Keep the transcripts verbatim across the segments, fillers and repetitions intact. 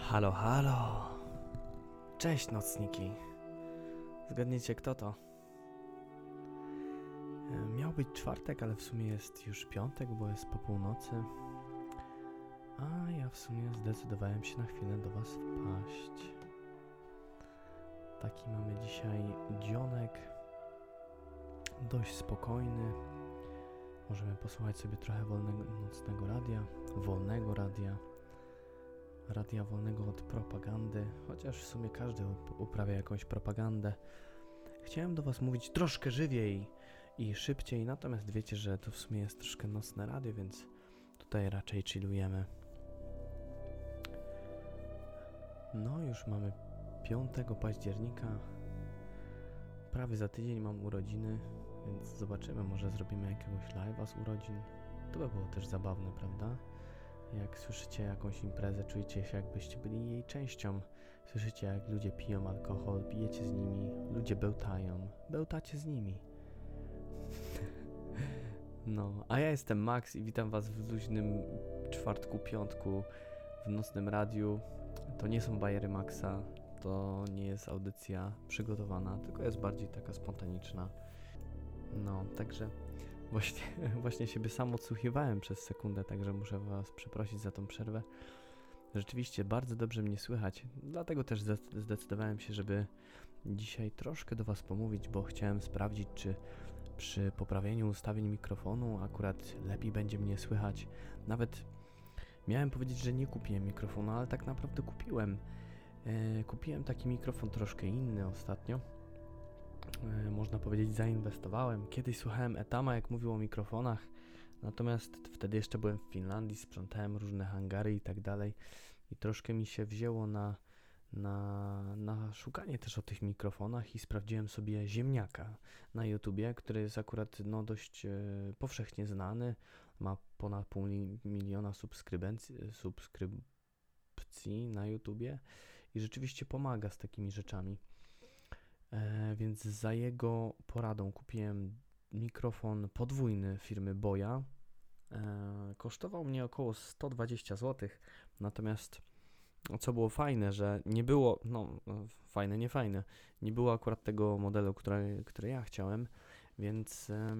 Halo, halo. Cześć, nocniki. Zgadniecie, kto to? Miał być czwartek, ale w sumie jest już piątek, bo jest po północy. A ja w sumie zdecydowałem się na chwilę do was wpaść. Taki mamy dzisiaj dzionek. Dość spokojny. Możemy posłuchać sobie trochę wolnego nocnego radia. Wolnego radia. Radia wolnego od propagandy, chociaż w sumie każdy uprawia jakąś propagandę. Chciałem do was mówić troszkę żywiej i szybciej, natomiast wiecie, że to w sumie jest troszkę nocne radio, więc tutaj raczej chillujemy. No, już mamy piątego października. Prawie za tydzień mam urodziny, więc zobaczymy, może zrobimy jakiegoś live'a z urodzin. To by było też zabawne, prawda? Jak słyszycie jakąś imprezę, czujecie się, jakbyście byli jej częścią. Słyszycie, jak ludzie piją alkohol, pijecie z nimi, ludzie bełtają, bełtacie z nimi. No, a ja jestem Max i witam was w luźnym czwartku, piątku w nocnym radiu. To nie są bajery Maxa, to nie jest audycja przygotowana, tylko jest bardziej taka spontaniczna. No, także Właśnie, właśnie siebie sam odsłuchiwałem przez sekundę, także muszę was przeprosić za tą przerwę. Rzeczywiście bardzo dobrze mnie słychać, dlatego też zdecydowałem się, żeby dzisiaj troszkę do was pomówić, bo chciałem sprawdzić, czy przy poprawieniu ustawień mikrofonu akurat lepiej będzie mnie słychać. Nawet miałem powiedzieć, że nie kupiłem mikrofonu, ale tak naprawdę kupiłem. E, kupiłem taki mikrofon troszkę inny ostatnio. Można powiedzieć, zainwestowałem. Kiedyś słuchałem Etama, jak mówił o mikrofonach, natomiast wtedy jeszcze byłem w Finlandii, sprzątałem różne hangary i tak dalej i troszkę mi się wzięło na, na, na szukanie też o tych mikrofonach i sprawdziłem sobie Ziemniaka na YouTubie, który jest akurat no, dość e, powszechnie znany, ma ponad pół miliona subskrybencji, subskrypcji na YouTubie i rzeczywiście pomaga z takimi rzeczami. E, więc za jego poradą kupiłem mikrofon podwójny firmy Boya. E, kosztował mnie około sto dwadzieścia złotych, natomiast co było fajne, że nie było, no fajne, nie fajne, nie było akurat tego modelu, który, który ja chciałem, więc e,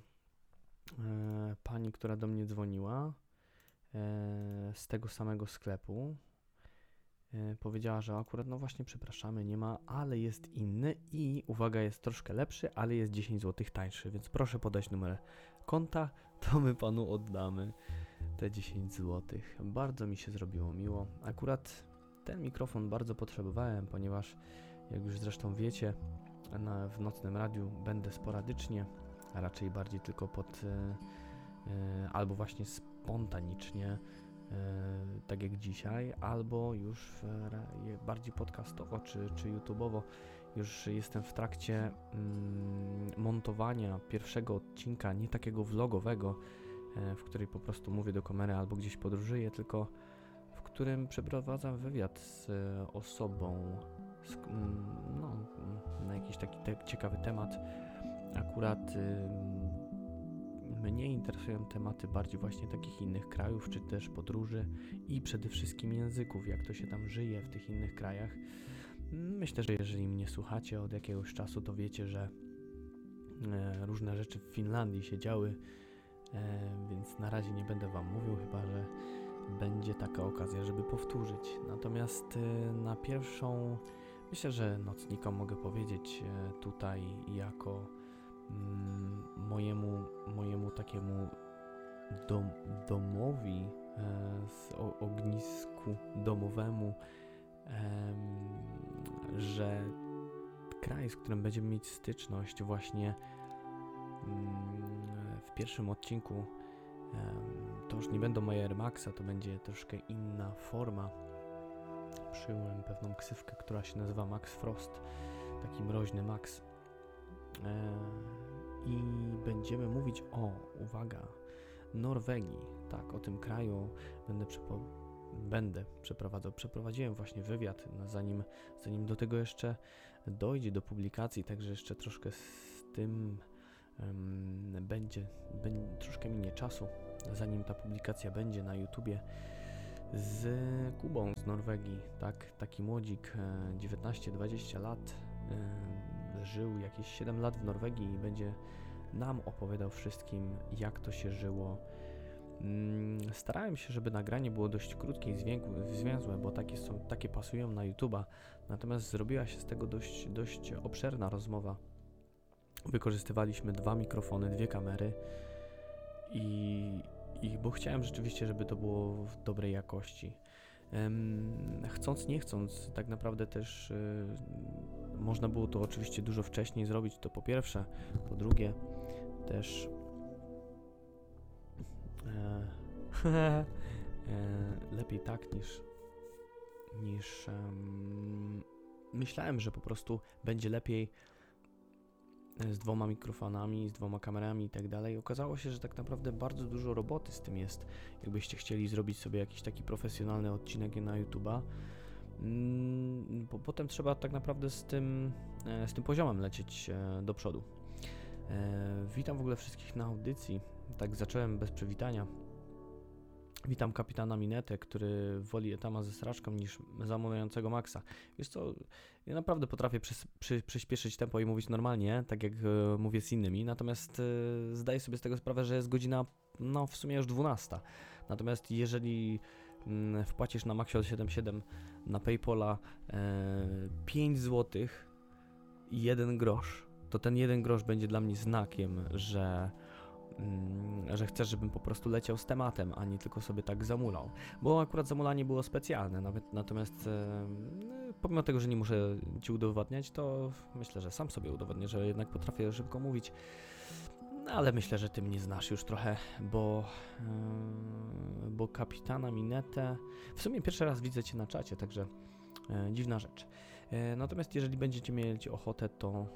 e, pani, która do mnie dzwoniła e, z tego samego sklepu, powiedziała, że akurat no właśnie przepraszamy, nie ma, ale jest inny i uwaga, jest troszkę lepszy, ale jest dziesięć złotych tańszy, więc proszę podać numer konta, to my panu oddamy te dziesięć złotych. Bardzo mi się zrobiło miło. Akurat ten mikrofon bardzo potrzebowałem, ponieważ jak już zresztą wiecie, na, w nocnym radiu będę sporadycznie, a raczej bardziej tylko pod y, y, albo właśnie spontanicznie, Yy, tak jak dzisiaj, albo już yy, bardziej podcastowo czy, czy YouTube'owo. Już jestem w trakcie yy, montowania pierwszego odcinka, nie takiego vlogowego, yy, w której po prostu mówię do kamery albo gdzieś podróżuję, tylko w którym przeprowadzam wywiad z yy, osobą z, yy, no, na jakiś taki te- ciekawy temat. Akurat yy, mnie interesują tematy bardziej właśnie takich innych krajów, czy też podróży i przede wszystkim języków, jak to się tam żyje w tych innych krajach. Myślę, że jeżeli mnie słuchacie od jakiegoś czasu, to wiecie, że e, różne rzeczy w Finlandii się działy, e, więc na razie nie będę wam mówił, chyba że będzie taka okazja, żeby powtórzyć. Natomiast e, na pierwszą, myślę, że nocnikom mogę powiedzieć e, tutaj jako mojemu, mojemu takiemu dom, domowi, e, z o, ognisku domowemu, e, że kraj, z którym będziemy mieć styczność właśnie mm, w pierwszym odcinku, e, to już nie będą moje Air Maxa, to będzie troszkę inna forma. Przyjąłem pewną ksywkę, która się nazywa Max Frost, taki mroźny Max. E, I będziemy mówić o, uwaga, Norwegii. Tak, o tym kraju będę, przepo- będę przeprowadzał. Przeprowadziłem właśnie wywiad, no, zanim, zanim do tego jeszcze dojdzie do publikacji, także jeszcze troszkę z tym um, będzie, będzie, troszkę minie czasu, zanim ta publikacja będzie na YouTubie. z Kubą z Norwegii, tak, taki młodzik, dziewiętnaście dwadzieścia lat, żył jakieś siedem lat w Norwegii i będzie nam opowiadał wszystkim, jak to się żyło. Starałem się, żeby nagranie było dość krótkie i zwięzłe, bo takie są, takie pasują na YouTube'a, natomiast zrobiła się z tego dość, dość obszerna rozmowa. Wykorzystywaliśmy dwa mikrofony, dwie kamery i, i bo chciałem rzeczywiście, żeby to było w dobrej jakości. Um, chcąc, nie chcąc, tak naprawdę też y, można było to oczywiście dużo wcześniej zrobić, to po pierwsze, po drugie też e, e, lepiej tak niż niż um, myślałem, że po prostu będzie lepiej z dwoma mikrofonami, z dwoma kamerami i tak dalej. Okazało się, że tak naprawdę bardzo dużo roboty z tym jest. Jakbyście chcieli zrobić sobie jakiś taki profesjonalny odcinek na YouTube'a, mm, bo potem trzeba tak naprawdę z tym, z tym poziomem lecieć do przodu. E, witam w ogóle wszystkich na audycji. Tak zacząłem bez przywitania. Witam kapitana Minetę, który woli Etama ze sraczką niż zamawiającego Maxa. Wiesz co, ja naprawdę potrafię przys- przy- przyspieszyć tempo i mówić normalnie, tak jak e, mówię z innymi, natomiast e, zdaję sobie z tego sprawę, że jest godzina, no w sumie już dwunasta. Natomiast jeżeli m, wpłacisz na Maxiol siedemdziesiąt siedem na Paypola e, pięć złotych i jeden grosz, to ten jeden grosz będzie dla mnie znakiem, że że chcesz, żebym po prostu leciał z tematem, a nie tylko sobie tak zamulał. Bo akurat zamulanie było specjalne, nawet natomiast e, pomimo tego, że nie muszę ci udowadniać, to myślę, że sam sobie udowodnię, że jednak potrafię szybko mówić. No, ale myślę, że ty mnie znasz już trochę, bo, e, bo kapitana Minetę w sumie pierwszy raz widzę cię na czacie, także e, dziwna rzecz. E, natomiast jeżeli będziecie mieli ochotę, to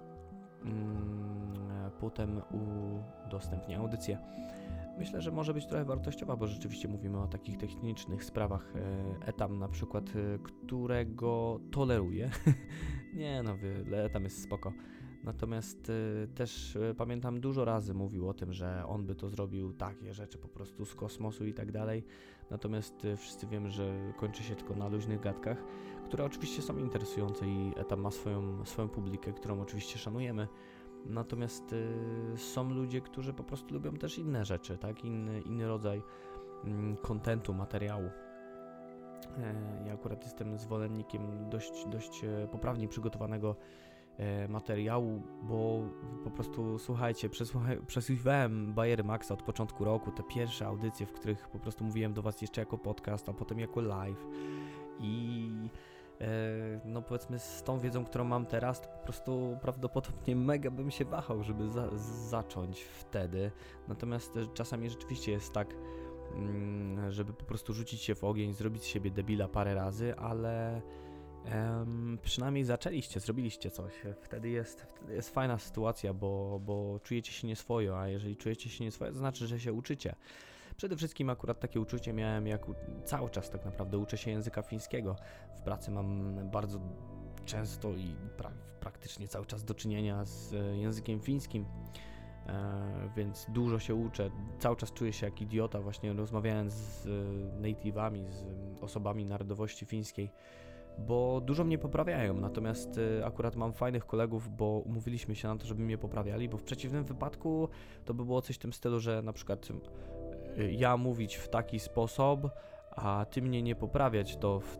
potem udostępnię audycję. Myślę, że może być trochę wartościowa, bo rzeczywiście mówimy o takich technicznych sprawach. Etam na przykład, którego toleruję. Nie no, Etam jest spoko. Natomiast y, też y, pamiętam dużo razy mówił o tym, że on by to zrobił takie rzeczy po prostu z kosmosu i tak dalej. Natomiast y, wszyscy wiemy, że kończy się tylko na luźnych gadkach, które oczywiście są interesujące i Etam ma swoją, swoją publikę, którą oczywiście szanujemy. Natomiast y, są ludzie, którzy po prostu lubią też inne rzeczy, tak? Inny, inny rodzaj kontentu, mm, materiału. E, ja akurat jestem zwolennikiem dość, dość e, poprawnie przygotowanego e, materiału, bo po prostu słuchajcie, przesłuchiwałem Bajery Maxa od początku roku, te pierwsze audycje, w których po prostu mówiłem do was jeszcze jako podcast, a potem jako live i no powiedzmy z tą wiedzą, którą mam teraz, to po prostu prawdopodobnie mega bym się wahał, żeby za- zacząć wtedy. Natomiast czasami rzeczywiście jest tak, żeby po prostu rzucić się w ogień, zrobić z siebie debila parę razy, ale em, przynajmniej zaczęliście, zrobiliście coś. Wtedy jest, wtedy jest fajna sytuacja, bo, bo czujecie się nieswojo, a jeżeli czujecie się nieswojo, to znaczy, że się uczycie. Przede wszystkim akurat takie uczucie miałem, jak u- cały czas tak naprawdę uczę się języka fińskiego. W pracy mam bardzo często i pra- praktycznie cały czas do czynienia z e, językiem fińskim, e, więc dużo się uczę. Cały czas czuję się jak idiota właśnie rozmawiając z e, native'ami, z e, osobami narodowości fińskiej, bo dużo mnie poprawiają, natomiast e, akurat mam fajnych kolegów, bo umówiliśmy się na to, żeby mnie poprawiali, bo w przeciwnym wypadku to by było coś w tym stylu, że na przykład ja mówić w taki sposób, a ty mnie nie poprawiać, to w,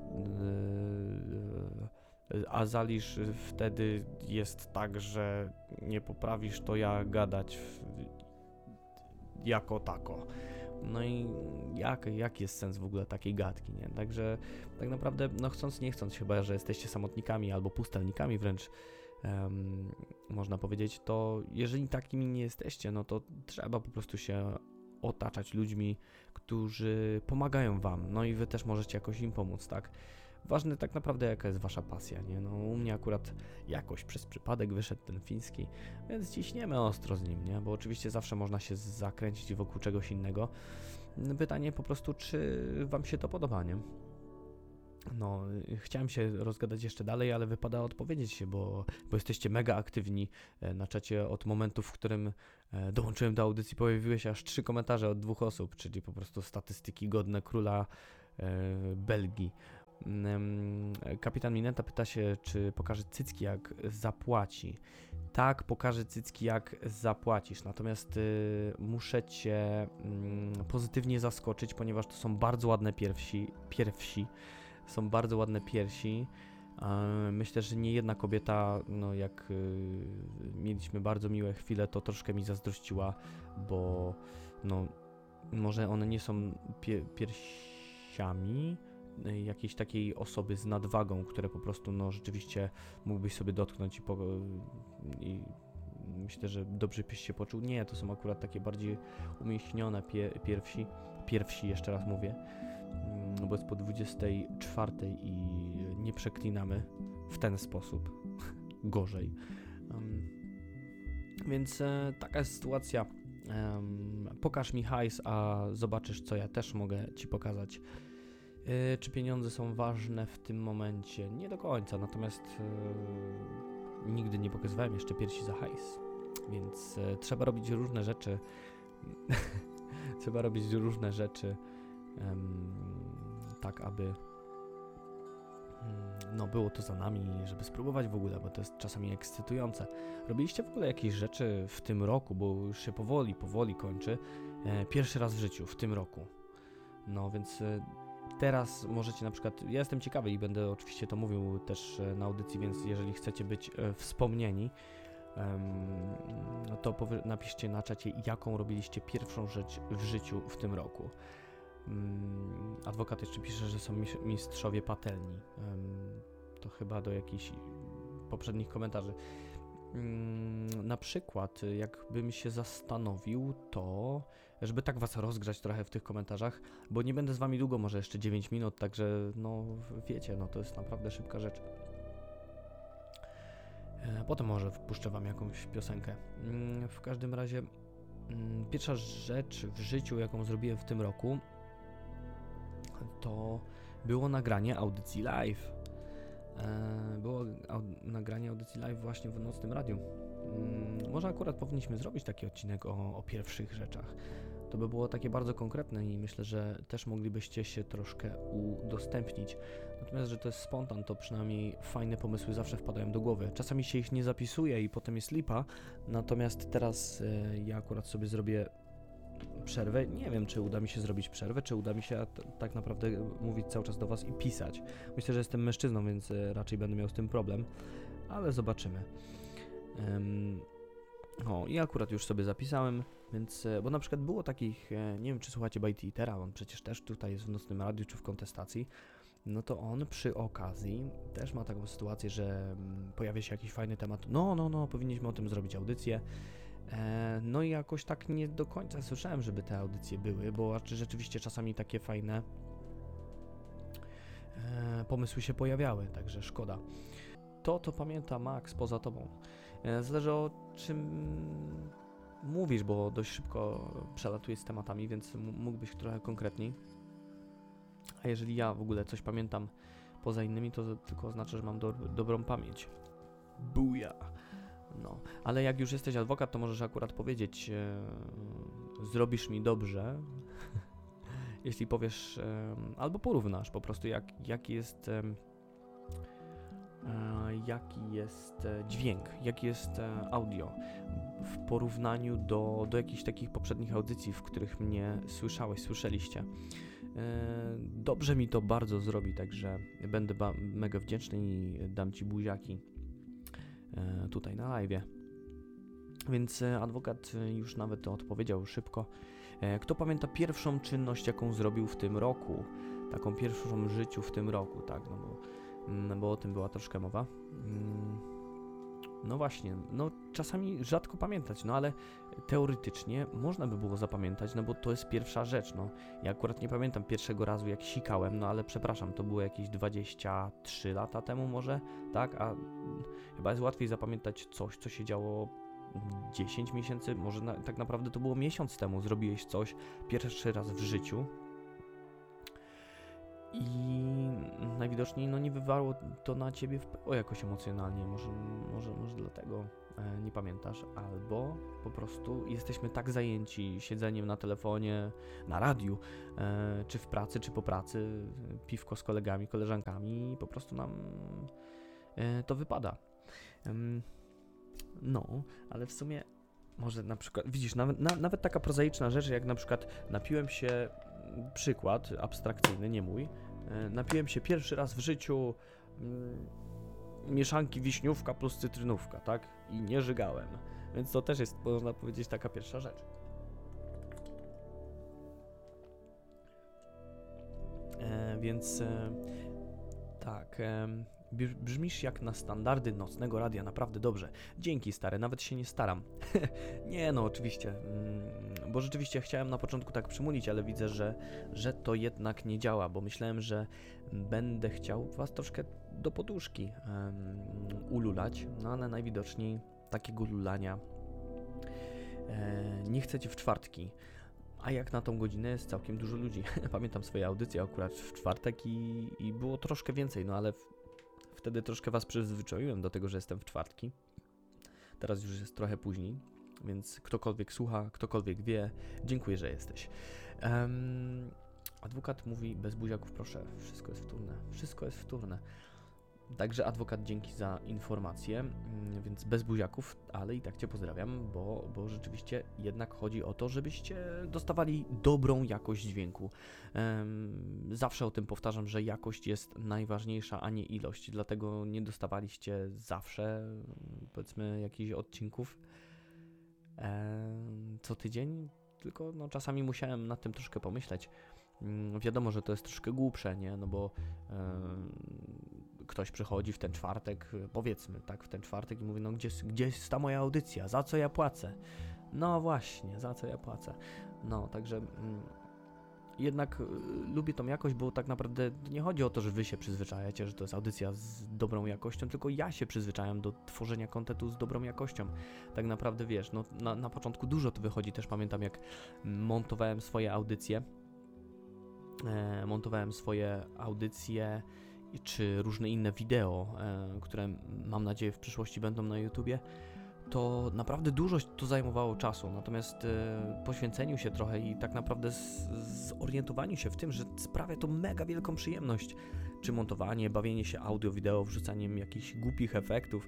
yy, a Zalisz wtedy jest tak, że nie poprawisz, to ja gadać w, jako tako. No i jak, jak jest sens w ogóle takiej gadki, nie? Także tak naprawdę, no chcąc nie chcąc, chyba że jesteście samotnikami albo pustelnikami wręcz, um, można powiedzieć, to jeżeli takimi nie jesteście, no to trzeba po prostu się otaczać ludźmi, którzy pomagają wam, no i wy też możecie jakoś im pomóc, tak? Ważne tak naprawdę jaka jest wasza pasja, nie? No u mnie akurat jakoś przez przypadek wyszedł ten fiński, więc ciśniemy ostro z nim, nie? Bo oczywiście zawsze można się zakręcić wokół czegoś innego. Pytanie po prostu, czy wam się to podoba, nie? No, chciałem się rozgadać jeszcze dalej, ale wypada odpowiedzieć się, bo, bo jesteście mega aktywni na czacie od momentu, w którym dołączyłem do audycji, pojawiły się aż trzy komentarze od dwóch osób, czyli po prostu statystyki godne króla Belgii. Kapitan Mineta pyta się, czy pokaże cycki, jak zapłaci. Tak, pokażę cycki, jak zapłacisz, natomiast y, muszę Cię y, pozytywnie zaskoczyć, ponieważ to są bardzo ładne piersi, piersi. Są bardzo ładne piersi. Y, myślę, że nie jedna kobieta, no jak y, mieliśmy bardzo miłe chwile, to troszkę mi zazdrościła, bo no może one nie są pie, piersiami y, jakiejś takiej osoby z nadwagą, które po prostu no rzeczywiście mógłbyś sobie dotknąć i, po, i myślę, że dobrze byś się poczuł. Nie, to są akurat takie bardziej umieśnione pie, piersi, piersi, jeszcze raz mówię, no bo jest po dwudziestej czwartej i nie przeklinamy w ten sposób, gorzej. Um, więc e, taka jest sytuacja. Um, pokaż mi hajs, a zobaczysz, co ja też mogę Ci pokazać. E, czy pieniądze są ważne w tym momencie? Nie do końca, natomiast e, nigdy nie pokazywałem jeszcze piersi za hajs, więc e, trzeba robić różne rzeczy. Trzeba robić różne rzeczy, em, tak aby no było to za nami, żeby spróbować w ogóle, bo to jest czasami ekscytujące. Robiliście w ogóle jakieś rzeczy w tym roku, bo już się powoli, powoli kończy. E, pierwszy raz w życiu, w tym roku. No więc e, teraz możecie na przykład, ja jestem ciekawy i będę oczywiście to mówił też e, na audycji, więc jeżeli chcecie być e, wspomnieni, no to powie, napiszcie na czacie, jaką robiliście pierwszą rzecz w życiu w tym roku. Um, adwokat jeszcze pisze, że są mistrzowie patelni. Um, to chyba do jakichś poprzednich komentarzy. Um, na przykład, jakbym się zastanowił, to żeby tak was rozgrzać trochę w tych komentarzach, bo nie będę z wami długo, może jeszcze dziewięć minut, także no wiecie, no to jest naprawdę szybka rzecz. Potem może wpuszczę wam jakąś piosenkę. W każdym razie pierwsza rzecz w życiu, jaką zrobiłem w tym roku, to było nagranie audycji live. Było nagranie audycji live właśnie w Nocnym Radiu. Może akurat powinniśmy zrobić taki odcinek o, o pierwszych rzeczach. To by było takie bardzo konkretne i myślę, że też moglibyście się troszkę udostępnić. Natomiast, że to jest spontan, to przynajmniej fajne pomysły zawsze wpadają do głowy. Czasami się ich nie zapisuje i potem jest lipa, natomiast teraz y, ja akurat sobie zrobię przerwę. Nie wiem, czy uda mi się zrobić przerwę, czy uda mi się t- tak naprawdę mówić cały czas do was i pisać. Myślę, że jestem mężczyzną, więc y, raczej będę miał z tym problem, ale zobaczymy. Ym, o, i akurat już sobie zapisałem, więc, bo na przykład było takich, nie wiem, czy słuchacie Bajty Itera, on przecież też tutaj jest w Nocnym Radiu, czy w Kontestacji, no to on przy okazji też ma taką sytuację, że pojawia się jakiś fajny temat, no, no, no, powinniśmy o tym zrobić audycję, e, no i jakoś tak nie do końca słyszałem, żeby te audycje były, bo rzeczywiście czasami takie fajne e, pomysły się pojawiały, także szkoda. To, to pamięta Max poza tobą. Zależy o czym mówisz, bo dość szybko przelatuję z tematami, więc mógłbyś trochę konkretniej. A jeżeli ja w ogóle coś pamiętam poza innymi, to tylko oznacza, że mam do, dobrą pamięć. Buja! No, ale jak już jesteś adwokat, to możesz akurat powiedzieć, e, zrobisz mi dobrze, jeśli powiesz, e, albo porównasz po prostu, jak, jaki jest... E, jaki jest dźwięk, jaki jest audio w porównaniu do, do jakichś takich poprzednich audycji, w których mnie słyszałeś, słyszeliście. Dobrze mi to bardzo zrobi, także będę ba- mega wdzięczny i dam ci buziaki tutaj na live'ie. Więc adwokat już nawet odpowiedział szybko. Kto pamięta pierwszą czynność, jaką zrobił w tym roku? Taką pierwszą w życiu w tym roku, tak, no bo No bo o tym była troszkę mowa. No właśnie, no czasami rzadko pamiętać, no ale teoretycznie można by było zapamiętać, no bo to jest pierwsza rzecz, no. Ja akurat nie pamiętam pierwszego razu, jak sikałem, no ale przepraszam, to było jakieś dwadzieścia trzy lata temu może, tak? A chyba jest łatwiej zapamiętać coś, co się działo dziesięć miesięcy, może na, tak naprawdę to było miesiąc temu, zrobiłeś coś pierwszy raz w życiu. I najwidoczniej no nie wywarło to na ciebie wpływu jakoś emocjonalnie, może, może, może dlatego e, nie pamiętasz, albo po prostu jesteśmy tak zajęci siedzeniem na telefonie, na radiu, e, czy w pracy, czy po pracy, piwko z kolegami, koleżankami i po prostu nam e, to wypada. Ym, no, ale w sumie może na przykład, widzisz, nawet, na, nawet taka prozaiczna rzecz, jak na przykład napiłem się, przykład abstrakcyjny, nie mój, e, napiłem się pierwszy raz w życiu mm, mieszanki wiśniówka plus cytrynówka, tak? I nie żygałem. Więc to też jest, można powiedzieć, taka pierwsza rzecz. E, więc e, tak, e, brzmisz jak na standardy nocnego radia, naprawdę dobrze. Dzięki, stary, nawet się nie staram. Nie no, oczywiście, mm, bo rzeczywiście chciałem na początku tak przymulić, ale widzę, że, że to jednak nie działa, bo myślałem, że będę chciał was troszkę do poduszki um, ululać, no ale najwidoczniej takiego lulania e, nie chcecie w czwartki. A jak na tą godzinę jest całkiem dużo ludzi. Pamiętam swoje audycje akurat w czwartek i, i było troszkę więcej, no ale w, wtedy troszkę was przyzwyczaiłem do tego, że jestem w czwartki. Teraz już jest trochę później, więc ktokolwiek słucha, ktokolwiek wie, dziękuję, że jesteś. Um, adwokat mówi, bez buziaków proszę, wszystko jest wtórne, wszystko jest wtórne. Także adwokat, dzięki za informację, więc bez buziaków, ale i tak cię pozdrawiam, bo, bo rzeczywiście jednak chodzi o to, żebyście dostawali dobrą jakość dźwięku. Um, zawsze o tym powtarzam, że jakość jest najważniejsza, a nie ilość, dlatego nie dostawaliście zawsze, powiedzmy, jakichś odcinków um, co tydzień, tylko no, czasami musiałem nad tym troszkę pomyśleć. Um, wiadomo, że to jest troszkę głupsze, nie, no bo um, ktoś przychodzi w ten czwartek, powiedzmy, tak, w ten czwartek i mówi, no gdzie, gdzie jest ta moja audycja, za co ja płacę? No właśnie, za co ja płacę? No, także mm, jednak y, lubię tą jakość, bo tak naprawdę nie chodzi o to, że wy się przyzwyczajacie, że to jest audycja z dobrą jakością, tylko ja się przyzwyczajam do tworzenia kontentu z dobrą jakością. Tak naprawdę, wiesz, no na, na początku dużo to wychodzi, też pamiętam, jak montowałem swoje audycje, e, montowałem swoje audycje czy różne inne wideo, e, które mam nadzieję w przyszłości będą na YouTubie, to naprawdę dużo to zajmowało czasu, natomiast e, poświęceniu się trochę i tak naprawdę z, zorientowaniu się w tym, że sprawia to mega wielką przyjemność, czy montowanie, bawienie się audio, wideo, wrzucaniem jakichś głupich efektów,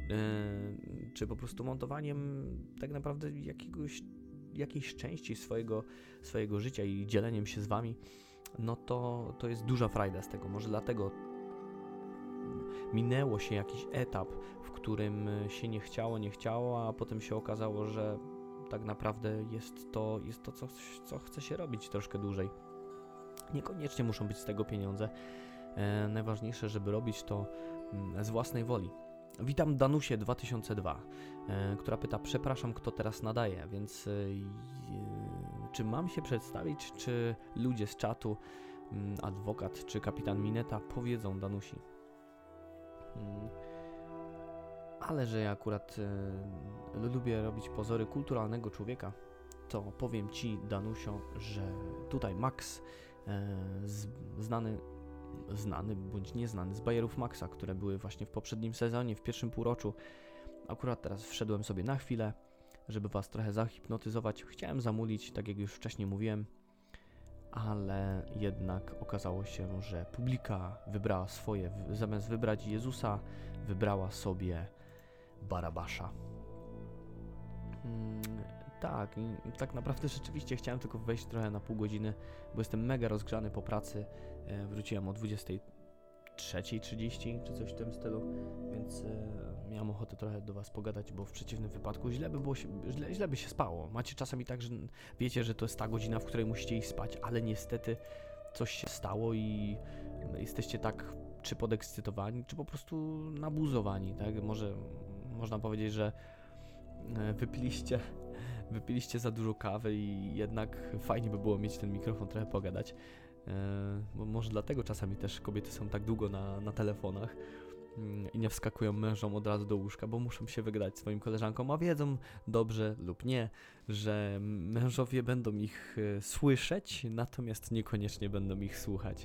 e, czy po prostu montowaniem tak naprawdę jakiegoś, jakiejś części swojego, swojego życia i dzieleniem się z wami, no to, to jest duża frajda z tego, może dlatego minęło się jakiś etap, w którym się nie chciało, nie chciało, a potem się okazało, że tak naprawdę jest to, jest to coś, co chce się robić troszkę dłużej. Niekoniecznie muszą być z tego pieniądze. E, najważniejsze, żeby robić to mm, z własnej woli. Witam Danusię dwa tysiące dwa, e, która pyta, przepraszam, kto teraz nadaje, więc e, e, czy mam się przedstawić, czy ludzie z czatu, m, adwokat czy kapitan Mineta powiedzą Danusi. Hmm. Ale że ja akurat e, lubię robić pozory kulturalnego człowieka, to powiem Ci, Danusio, że tutaj Max, e, z, znany, znany bądź nieznany z bajerów Maxa, które były właśnie w poprzednim sezonie, w pierwszym półroczu, akurat teraz wszedłem sobie na chwilę, żeby Was trochę zahipnotyzować. Chciałem zamulić, tak jak już wcześniej mówiłem, ale jednak okazało się, że publika wybrała swoje, zamiast wybrać Jezusa, wybrała sobie Barabasza. Hmm, tak, i tak naprawdę rzeczywiście chciałem tylko wejść trochę na pół godziny, bo jestem mega rozgrzany po pracy. E, wróciłem o dwudziestej trzeciej trzydzieści czy coś w tym stylu, więc e, miałem ochotę trochę do Was pogadać, bo w przeciwnym wypadku źle by było się, źle, źle by się spało. Macie czasami tak, że wiecie, że to jest ta godzina, w której musicie iść spać, ale niestety coś się stało i jesteście tak czy podekscytowani, czy po prostu nabuzowani, tak? Może można powiedzieć, że wypiliście, wypiliście za dużo kawy i jednak fajnie by było mieć ten mikrofon, trochę pogadać. Bo może dlatego czasami też kobiety są tak długo na, na telefonach i nie wskakują mężom od razu do łóżka, bo muszą się wygadać swoim koleżankom, a wiedzą dobrze lub nie, że mężowie będą ich słyszeć, natomiast niekoniecznie będą ich słuchać.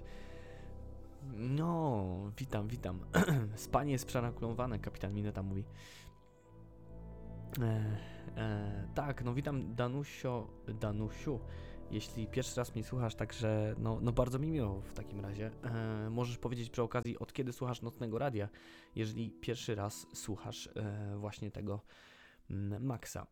No, witam, witam. Spanie jest przeregulowane, kapitan Mineta mówi. E, e, tak, no witam Danusio, Danusiu, jeśli pierwszy raz mnie słuchasz, także no, no bardzo mi miło w takim razie. E, możesz powiedzieć przy okazji, od kiedy słuchasz Nocnego Radia, jeżeli pierwszy raz słuchasz e, właśnie tego mm, Maxa.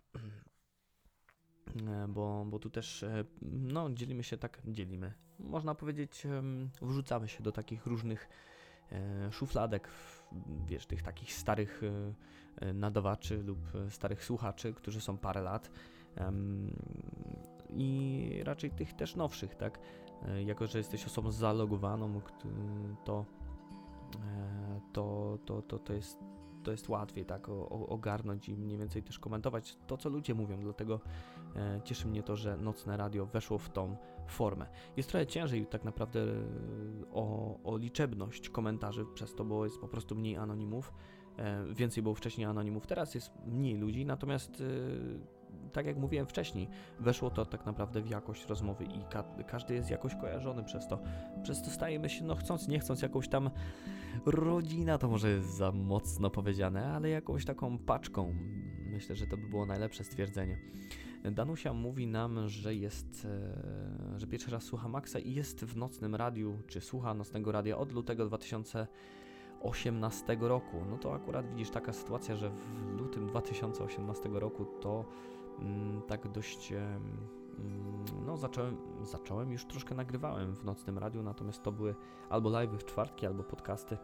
E, bo, bo tu też, e, no dzielimy się tak, dzielimy, można powiedzieć, e, wrzucamy się do takich różnych e, szufladek, w, wiesz, tych takich starych e, nadawaczy lub starych słuchaczy, którzy są parę lat um, i raczej tych też nowszych, tak? E, jako, że jesteś osobą zalogowaną, to, e, to, to, to, to jest to jest łatwiej tak o, o, ogarnąć i mniej więcej też komentować to, co ludzie mówią, dlatego e, cieszy mnie to, że Nocne Radio weszło w tą formę. Jest trochę ciężej tak naprawdę o, o liczebność komentarzy przez to, bo jest po prostu mniej anonimów, e, więcej było wcześniej anonimów, teraz jest mniej ludzi, natomiast e, tak jak mówiłem wcześniej, weszło to tak naprawdę w jakość rozmowy i ka- każdy jest jakoś kojarzony przez to. Przez to stajemy się, no chcąc, nie chcąc, jakąś tam rodzina, to może jest za mocno powiedziane, ale jakąś taką paczką. Myślę, że to by było najlepsze stwierdzenie. Danusia mówi nam, że jest, e, że pierwszy raz słucha Maxa i jest w Nocnym Radiu, czy słucha Nocnego Radia od lutego dwa tysiące osiemnastego roku. No to akurat widzisz, taka sytuacja, że w lutym dwa tysiące osiemnastego roku to mm, tak dość mm, no zacząłem, zacząłem już troszkę nagrywałem w Nocnym Radiu, natomiast to były albo live'y w czwartki, albo podcasty.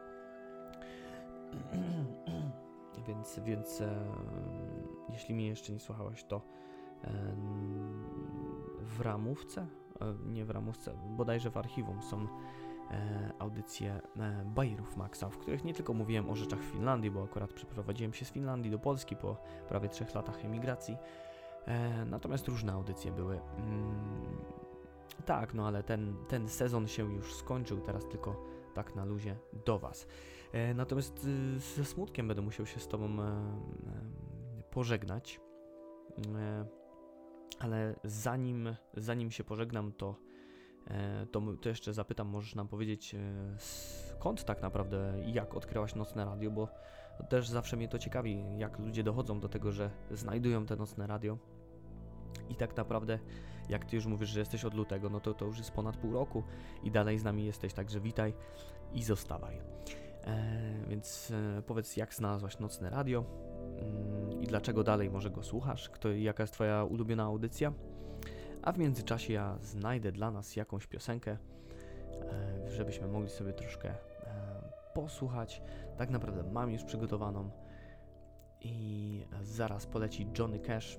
więc więc e, jeśli mnie jeszcze nie słuchałeś, to e, w ramówce, e, nie w ramówce, bodajże w archiwum są E, audycje e, Bajerów Maxa, w których nie tylko mówiłem o rzeczach w Finlandii, bo akurat przeprowadziłem się z Finlandii do Polski po prawie trzech latach emigracji, e, natomiast różne audycje były. Mm, tak, no ale ten, ten sezon się już skończył, teraz tylko tak na luzie do Was. E, natomiast y, ze smutkiem będę musiał się z Tobą e, e, pożegnać, e, ale zanim, zanim się pożegnam, to To, to jeszcze zapytam, możesz nam powiedzieć, skąd tak naprawdę i jak odkryłaś Nocne Radio, bo też zawsze mnie to ciekawi, jak ludzie dochodzą do tego, że znajdują te Nocne Radio i tak naprawdę, jak Ty już mówisz, że jesteś od lutego, no to to już jest ponad pół roku i dalej z nami jesteś, także witaj i zostawaj. E, więc e, powiedz, jak znalazłaś Nocne Radio mm, i dlaczego dalej może go słuchasz, kto, jaka jest Twoja ulubiona audycja? A w międzyczasie ja znajdę dla nas jakąś piosenkę, żebyśmy mogli sobie troszkę posłuchać. Tak naprawdę mam już przygotowaną i zaraz poleci Johnny Cash.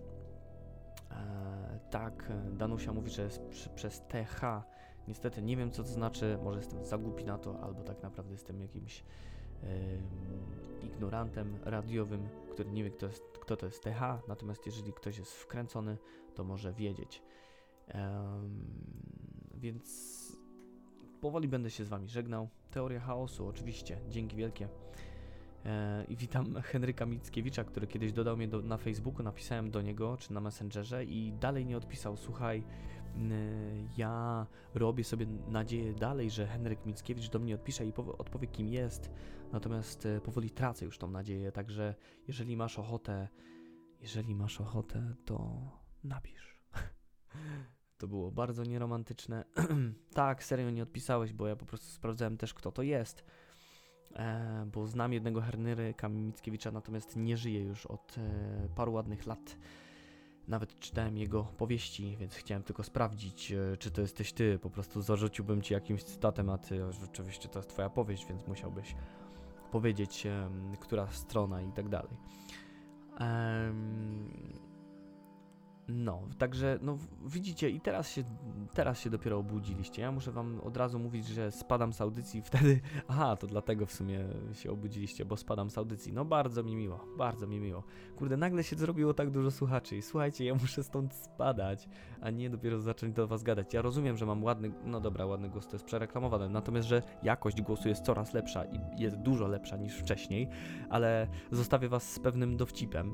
Tak, Danusia mówi, że jest przy, przez T H. Niestety nie wiem, co to znaczy, może jestem za głupi na to, albo tak naprawdę jestem jakimś e, ignorantem radiowym, który nie wie, kto, jest, kto to jest T H, natomiast jeżeli ktoś jest wkręcony, to może wiedzieć. Um, więc powoli będę się z Wami żegnał. Teoria chaosu, oczywiście, dzięki wielkie. E, I witam Henryka Mickiewicza, który kiedyś dodał mnie do, na Facebooku, napisałem do niego, czy na Messengerze i dalej nie odpisał. Słuchaj, y, ja robię sobie nadzieję dalej, że Henryk Mickiewicz do mnie odpisze i powie, odpowie, kim jest, natomiast y, powoli tracę już tą nadzieję, także jeżeli masz ochotę, jeżeli masz ochotę, to napisz. To było bardzo nieromantyczne. Tak, serio nie odpisałeś, bo ja po prostu sprawdzałem też, kto to jest. E, bo znam jednego Henryka Mickiewicza, natomiast nie żyje już od e, paru ładnych lat. Nawet czytałem jego powieści, więc chciałem tylko sprawdzić, e, czy to jesteś ty. Po prostu zarzuciłbym ci jakimś cytatem, a ty rzeczywiście to jest twoja powieść, więc musiałbyś powiedzieć, e, która strona i tak dalej. Ehm... No, także, no widzicie i teraz się, teraz się dopiero obudziliście. Ja muszę wam od razu mówić, że spadam z audycji wtedy, aha, to dlatego w sumie się obudziliście, bo spadam z audycji. No bardzo mi miło, bardzo mi miło. Kurde, nagle się zrobiło tak dużo słuchaczy i słuchajcie, ja muszę stąd spadać, a nie dopiero zacząć do was gadać. Ja rozumiem, że mam ładny, no dobra, ładny głos, to jest przereklamowane, natomiast, że jakość głosu jest coraz lepsza i jest dużo lepsza niż wcześniej, ale zostawię was z pewnym dowcipem.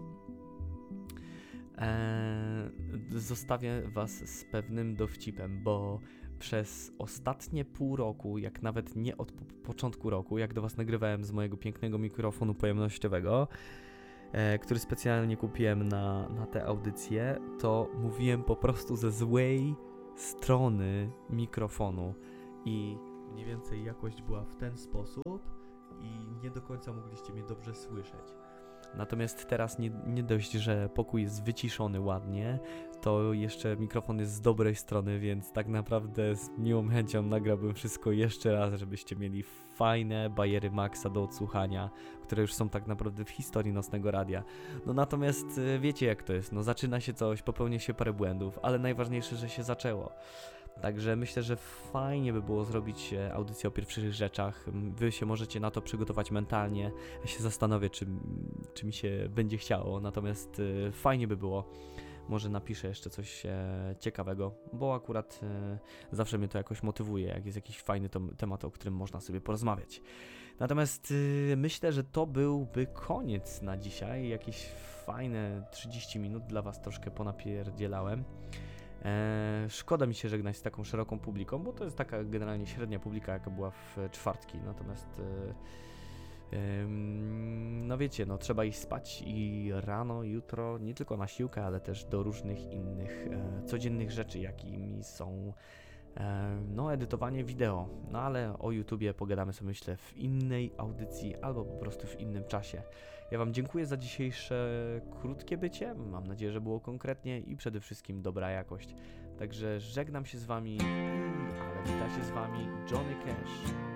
Eee, zostawię was z pewnym dowcipem, bo przez ostatnie pół roku, jak nawet nie od po- początku roku, jak do was nagrywałem z mojego pięknego mikrofonu pojemnościowego, e, który specjalnie kupiłem na, na tę audycję, to mówiłem po prostu ze złej strony mikrofonu i mniej więcej jakość była w ten sposób i nie do końca mogliście mnie dobrze słyszeć. Natomiast teraz nie, nie dość, że pokój jest wyciszony ładnie, to jeszcze mikrofon jest z dobrej strony, więc tak naprawdę z miłą chęcią nagrałbym wszystko jeszcze raz, żebyście mieli fajne bajery Maxa do odsłuchania, które już są tak naprawdę w historii Nocnego Radia. No natomiast wiecie jak to jest, no zaczyna się coś, popełnia się parę błędów, ale najważniejsze, że się zaczęło. Także myślę, że fajnie by było zrobić audycję o pierwszych rzeczach. Wy się możecie na to przygotować mentalnie. Ja się zastanowię, czy, czy mi się będzie chciało. Natomiast y, fajnie by było. Może napiszę jeszcze coś e, ciekawego, bo akurat e, zawsze mnie to jakoś motywuje, jak jest jakiś fajny tom, temat, o którym można sobie porozmawiać. Natomiast y, myślę, że to byłby koniec na dzisiaj. Jakieś fajne trzydzieści minut dla was troszkę ponapierdzielałem. Eee, szkoda mi się żegnać z taką szeroką publiką, bo to jest taka generalnie średnia publika, jaka była w czwartki, natomiast e, e, no wiecie, no trzeba iść spać i rano, jutro, nie tylko na siłkę, ale też do różnych innych e, codziennych rzeczy, jakimi są e, no edytowanie wideo, no ale o YouTubie pogadamy sobie myślę w innej audycji albo po prostu w innym czasie. Ja wam dziękuję za dzisiejsze krótkie bycie, mam nadzieję, że było konkretnie i przede wszystkim dobra jakość. Także żegnam się z wami, ale wita się z wami Johnny Cash.